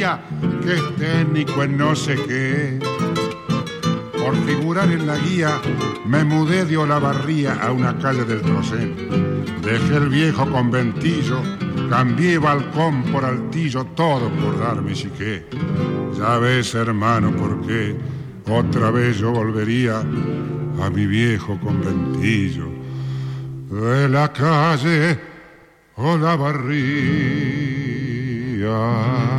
María, que es técnico en no sé qué. Por figurar en la guía, me mudé de Olavarría a una calle del Trocén. Dejé el viejo conventillo, cambié balcón por altillo, todo por darme chiqué. Ya ves, hermano, por qué otra vez yo volvería a mi viejo conventillo de la calle Olavarría.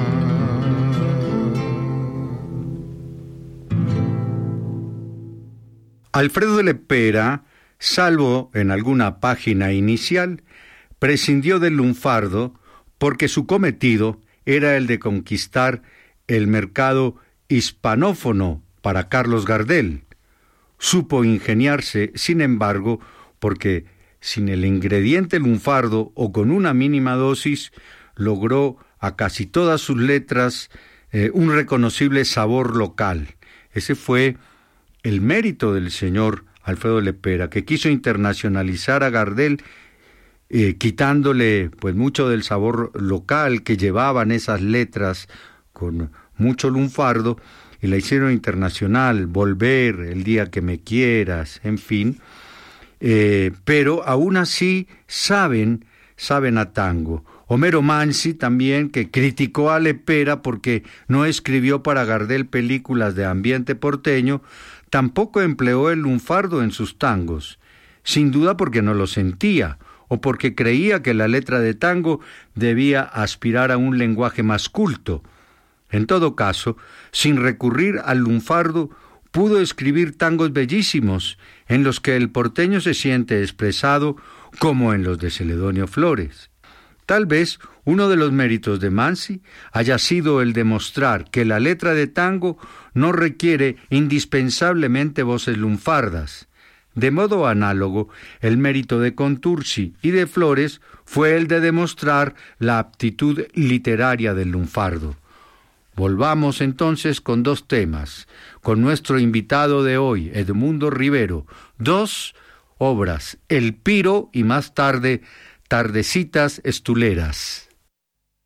Alfredo Lepera, salvo en alguna página inicial, prescindió del lunfardo porque su cometido era el de conquistar el mercado hispanófono para Carlos Gardel. Supo ingeniarse, sin embargo, porque sin el ingrediente lunfardo o con una mínima dosis, logró a casi todas sus letras un reconocible sabor local. Ese fue el mérito del señor Alfredo Lepera, que quiso internacionalizar a Gardel, quitándole pues mucho del sabor local que llevaban esas letras con mucho lunfardo, y la hicieron internacional, Volver, El día que me quieras, en fin, pero aún así saben a tango. Homero Mansi también, que criticó a Lepera porque no escribió para Gardel películas de ambiente porteño, tampoco empleó el lunfardo en sus tangos, sin duda porque no lo sentía, o porque creía que la letra de tango debía aspirar a un lenguaje más culto. En todo caso, sin recurrir al lunfardo, pudo escribir tangos bellísimos, en los que el porteño se siente expresado, como en los de Celedonio Flores. Tal vez uno de los méritos de Mansi haya sido el demostrar que la letra de tango no requiere indispensablemente voces lunfardas. De modo análogo, el mérito de Contursi y de Flores fue el de demostrar la aptitud literaria del lunfardo. Volvamos entonces con dos temas, con nuestro invitado de hoy, Edmundo Rivero, dos obras, El Piro y más tarde, Tardecitas Estuleras.